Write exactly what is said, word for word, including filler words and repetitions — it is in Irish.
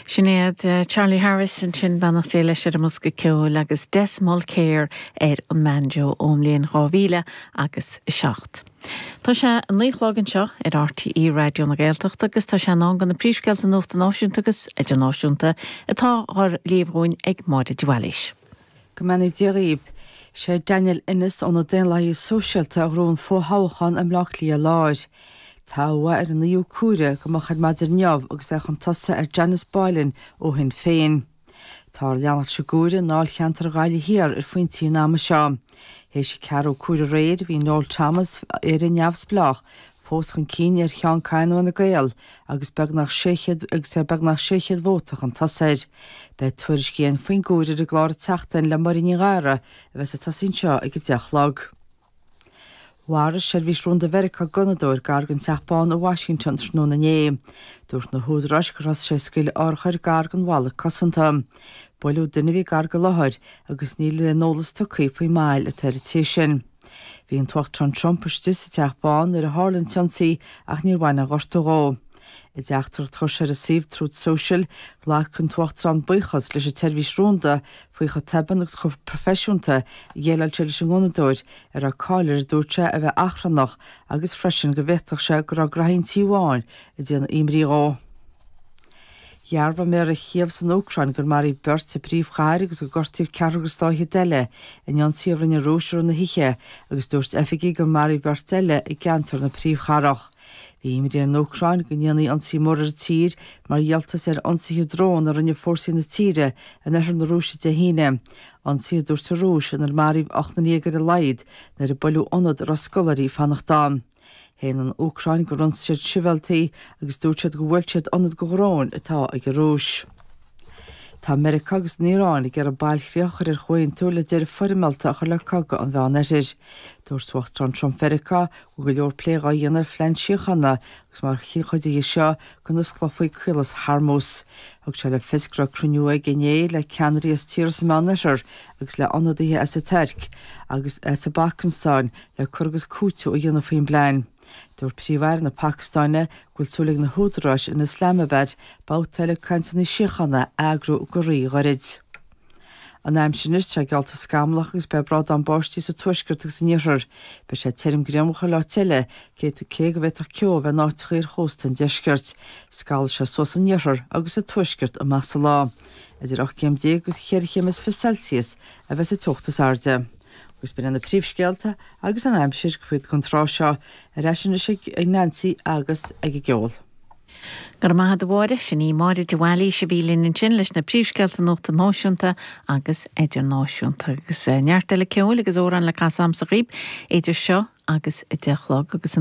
Sinead uh, Charlie Harris and sin bannach sé leis ar musca ceol agus Desmol Care ar an manjo ómlíon rávíle agus seacht. Tá sé an líchlágan seo ar R T E Radio na Gaeltacht agus tá sé ná gan na príomhsceilt an nóta náisiúnta agus idir náisiúnta atá ar líomhróin ag máide dúalis. Go mbeidh díríb, sé Daniel Innes an den laí sosialta a rún fóthachan am lachlí a láir. Tá wa ar an níú cúre go machad maidir neamh agus ag an tasa ar Janice Boylan ó hin féin. Tá leannacht se gúre náil cheantar gáile hir ar faointí náma seo. Héis sé cear ó cúre réad hí Noel Thomas ar in neamhsblach fós an cíine ar chean caiinú na Gael agus beg nach séchiad agus é beg nach séchiad bhótach an tasaid. Be tuairis cían faoin gúre a gláir teachtain le maríní gáire a bheits a tasín seo ag deachlag. Waras sé bhís rún de Verica Gunadóir gargan teachbáin ó Washington trnú na né. Dúirt na húdras go ras sé sciile orchair gargan bhla cosanta. Boilú duine bhí garga láthir agus níl le nólas tucaí faoi máil a territation. Bhí an tuacht Trump ar stis teachbáin ar a Harlan Tiansaí ach níor bhaine gortará. I deachtar thu sé receive trúd social leach chun tuacht an buchas leis a tervís rúnda faoi chu teban agus chu profisiúnta dhéile teile sin gonadóir ar a cáilir dúirte a bheith achrannach agus freisin go bhéach se gur a graín tíháin i dtíana imrí á. Jarba mé a chiamh san Ócrain gur marí beirt sa príomhchair agus go gortíh ceargus táithí deile in an siomhranne róisiú na hiche agus dúirt efigí gur marí beirt deile i gceantar na príomhcharach. Bhí imrí an Ócrain go ndeanaí ansí mór ar tír mar dhealtas ar ansíthe drón ar rinne fórsaí na tíre an ar na rúise de híine. Ansí dúirt a rúis an ar maríh ach na nígar a laid nar a bolú onad ar a scolarí fannach dá. Héan an Ócrain go run siad siveltaí agus dúirtead go bhfuil siad anad go ghrán atá ag a rúis. Tá America agus Níráin ag ar a bailchríochar ar chuin túla deir formelta a chu le caga an bhean éis. Dúir suacht an Trump Verica go go leor pléá dhéanaar flein siochanna agus mar chichaidí seo go nusclafaí cuilas harmós. Thug se le fisgra cruniú ag gné le ceanirí as tír sa mánair agus le anadaithe as a terc agus as a Bacansáin le chugus cúteú a dhéanana faoin blein. Dúir príomhhair na Pacastáine ghfuil súlaigh na húdráis in Islamabad báteile cansanna siochanna agrú go rií gharid. An aim sin is se gealta scamlach agus be brad an báistí sa tuaisgurt agus níorir, be sé tírim gréamcha le tiile cé cé go bheitach ceol bheith náitchaír hóstan deisgurt, scáil se sos an níorir agus a tuaisgurt a measa lá. Idir ach céim dé agus chéirchémas fi Celsius a bheits a tuachtas arde. Gus bin an na príomhscéalta agus an aimsir go fuid contrá seo a reisina sé ag Nancy agus ag i gceol. Gur maithad bháide sin í máide dúhailí se bhílinn in sin leis na príomhscéalta nóta náisiúnta agus idir náisiúnta agus neartta le ceol agus óran le casamsa riib idir seo agus i deachlog agus